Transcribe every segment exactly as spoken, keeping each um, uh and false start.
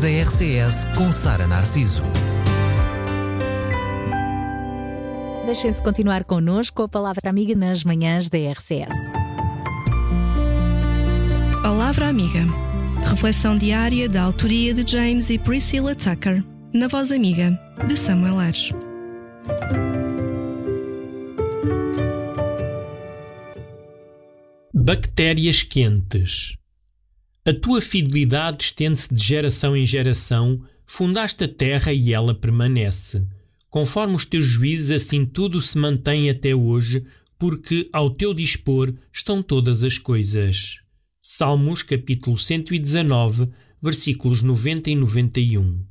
da R C S com Sara Narciso. Deixem-se continuar connosco com a Palavra Amiga nas manhãs da R C S. Palavra Amiga. Reflexão diária da autoria de James e Priscilla Tucker, na voz amiga de Samuel Ares. Bactérias quentes. A tua fidelidade estende-se de geração em geração, fundaste a terra e ela permanece. Conforme os teus juízes, assim tudo se mantém até hoje, porque ao teu dispor estão todas as coisas. Salmos, capítulo cento e dezanove, versículos noventa e noventa e um.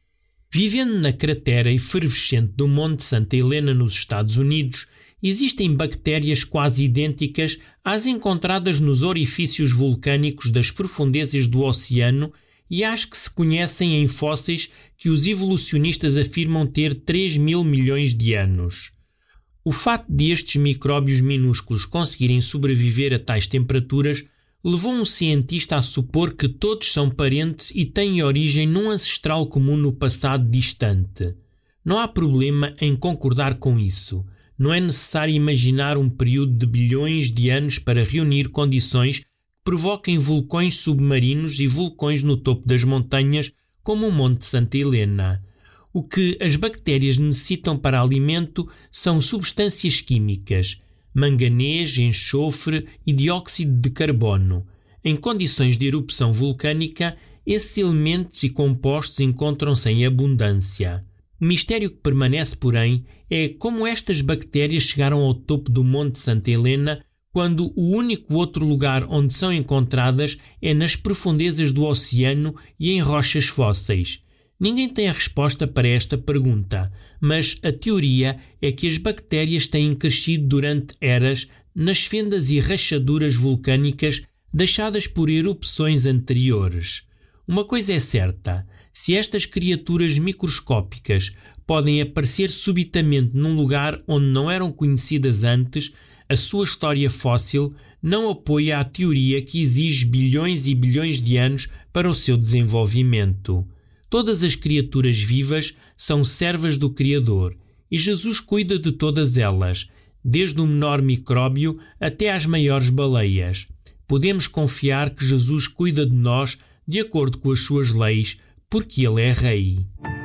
Vivendo na cratera efervescente do Monte Santa Helena nos Estados Unidos, existem bactérias quase idênticas às encontradas nos orifícios vulcânicos das profundezas do oceano e às que se conhecem em fósseis que os evolucionistas afirmam ter três mil milhões de anos. O fato de estes micróbios minúsculos conseguirem sobreviver a tais temperaturas levou um cientista a supor que todos são parentes e têm origem num ancestral comum no passado distante. Não há problema em concordar com isso. Não é necessário imaginar um período de bilhões de anos para reunir condições que provoquem vulcões submarinos e vulcões no topo das montanhas, como o Monte Santa Helena. O que as bactérias necessitam para alimento são substâncias químicas, manganês, enxofre e dióxido de carbono. Em condições de erupção vulcânica, esses elementos e compostos encontram-se em abundância. O mistério que permanece, porém, é como estas bactérias chegaram ao topo do Monte Santa Helena quando o único outro lugar onde são encontradas é nas profundezas do oceano e em rochas fósseis. Ninguém tem a resposta para esta pergunta, mas a teoria é que as bactérias têm crescido durante eras nas fendas e rachaduras vulcânicas deixadas por erupções anteriores. Uma coisa é certa: se estas criaturas microscópicas podem aparecer subitamente num lugar onde não eram conhecidas antes, a sua história fóssil não apoia a teoria que exige bilhões e bilhões de anos para o seu desenvolvimento. Todas as criaturas vivas são servas do Criador, e Jesus cuida de todas elas, desde o menor micróbio até às maiores baleias. Podemos confiar que Jesus cuida de nós de acordo com as suas leis, porque Ele é Rei.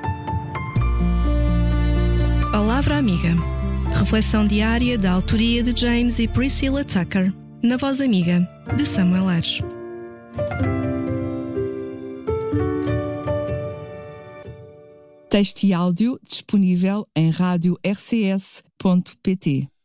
Palavra Amiga. Reflexão diária da autoria de James e Priscilla Tucker, na voz amiga de Samuel Ares. Texto e áudio disponível em rádio r c s ponto p t.